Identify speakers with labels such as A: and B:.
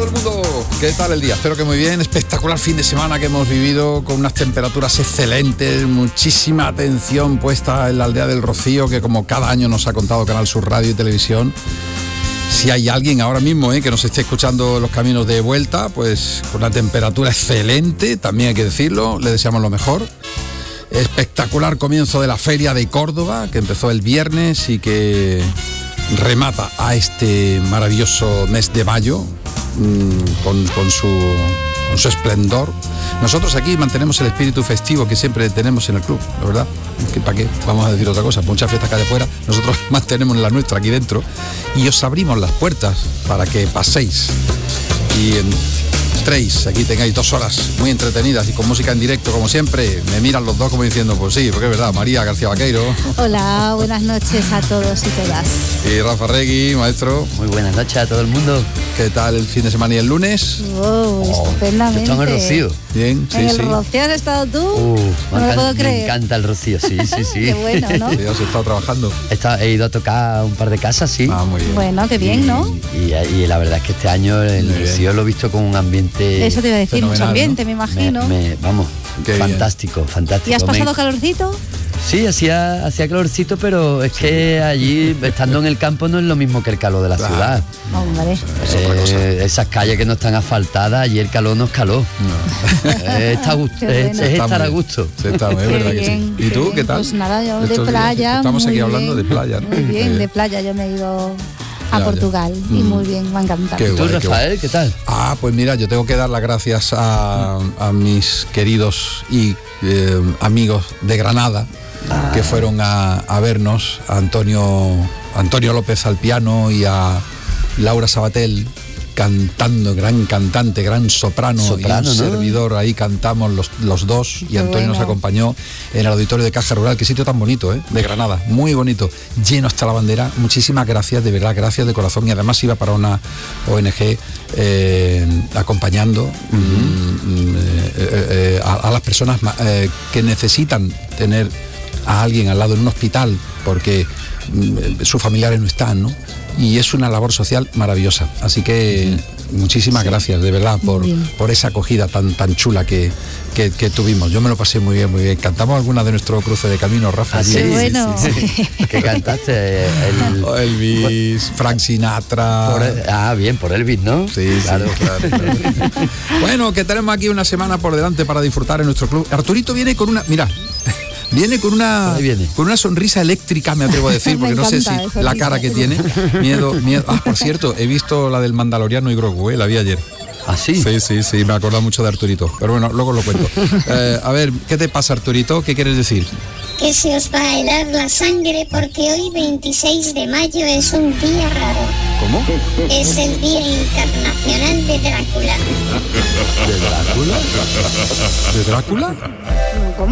A: todo el mundo. ¿Qué tal el día? Espero que muy bien. Espectacular fin de semana que hemos vivido con unas temperaturas excelentes, muchísima atención puesta en la aldea del Rocío, que como cada año nos ha contado Canal Sur Radio y Televisión. Si hay alguien ahora mismo que nos esté escuchando los caminos de vuelta, pues con una temperatura excelente, también hay que decirlo, le deseamos lo mejor. Espectacular comienzo de la Feria de Córdoba, que empezó el viernes y que remata a este maravilloso mes de mayo con su esplendor. Nosotros aquí mantenemos el espíritu festivo que siempre tenemos en el club, la verdad. ¿Para qué vamos a decir otra cosa? Muchas fiestas que hay afuera, nosotros mantenemos la nuestra aquí dentro y os abrimos las puertas para que paséis y entréis, aquí tengáis 2 horas muy entretenidas y con música en directo como siempre. Me miran los dos como diciendo, pues sí, porque es verdad. María García Vaqueiro.
B: Hola, buenas noches a todos y todas.
A: Y Rafa Regui, maestro.
C: Muy buenas noches a todo el mundo.
A: ¿Qué tal el fin de semana y el lunes?
B: Estupendamente.
C: Estamos en el Rocío.
A: Bien, sí,
B: ¿En el
A: sí.
B: Rocío has estado tú? No lo puedo creer.
C: Me encanta el Rocío, sí.
B: Qué bueno, ¿no?
A: Sí, has estado trabajando.
C: He ido a tocar un par de casas, sí.
A: Ah, muy bien.
B: Bueno, qué bien, ¿no?
C: Y la verdad es que este año el
A: Muy
C: Rocío lo he visto con un ambiente...
B: Eso te iba a decir, mucho
A: fenomenal,
B: ambiente,
A: ¿no?
B: me imagino.
C: Vamos,
A: Qué
C: fantástico.
B: ¿Y has pasado calorcito?
C: Sí, hacía calorcito, pero es que allí, estando en el campo, no es lo mismo que el calor de la ciudad.
B: Hombre.
A: Es otra cosa.
C: Esas calles que no están asfaltadas, allí el calor no es calor.
A: No.
C: Está a gusto,
B: Qué bueno.
C: es
A: Está
C: estar
A: muy
C: a
A: bien.
C: gusto.
A: Sí, está, es
B: Qué
A: verdad
B: bien,
A: que sí.
B: qué
A: ¿Y tú
B: bien.
A: qué tal?
B: Pues nada, yo de
A: Estos días.
B: playa.
A: Estamos
B: muy
A: aquí hablando
B: bien.
A: de playa, ¿no?
B: Muy bien, de playa. Yo me he ido a
A: Ya.
B: Portugal y muy bien, me ha encantado.
A: Qué
C: ¿Y tú,
A: guay, qué
C: Rafael, qué tal?
A: Ah, pues mira, yo tengo que dar las gracias a mis queridos y amigos de Granada que fueron a vernos, a Antonio López al piano y a Laura Sabatel cantando, gran cantante, gran soprano y un
C: ¿no?
A: servidor, ahí cantamos los dos y
B: Qué
A: Antonio nos
B: bueno.
A: acompañó en el auditorio de Caja Rural. Qué sitio tan bonito, de Granada, muy bonito, lleno hasta la bandera. Muchísimas gracias, de verdad, gracias de corazón. Y además iba para una ONG acompañando a las personas que necesitan tener a alguien al lado en un hospital porque sus familiares no están, ¿no? Y es una labor social maravillosa. Así que muchísimas gracias, de verdad, por esa acogida tan chula que tuvimos. Yo me lo pasé muy bien, muy bien. Cantamos alguna de nuestro cruce de camino, Rafa.
C: Sí,
B: Qué bueno.
C: ¿Qué cantaste?
A: Elvis, Frank Sinatra.
C: Bien, por Elvis, ¿no?
A: Sí, claro. Bueno, que tenemos aquí una semana por delante para disfrutar en nuestro club. Arturito viene con una... Mira... Viene con una sonrisa eléctrica, me atrevo a decir, porque no sé si la cara que tiene. Miedo. Ah, por cierto, he visto la del Mandaloriano y Grogu, la vi ayer.
C: ¿Ah, sí?
A: Sí, me acuerdo mucho de Arturito. Pero bueno, luego lo cuento. A ver, ¿qué te pasa, Arturito? ¿Qué quieres decir?
D: Que se os va a helar la sangre porque hoy 26 de mayo es un día raro.
A: ¿Cómo?
D: Es el Día Internacional de Drácula.
C: ¿De Drácula?
A: ¿De Drácula?
B: ¿Cómo?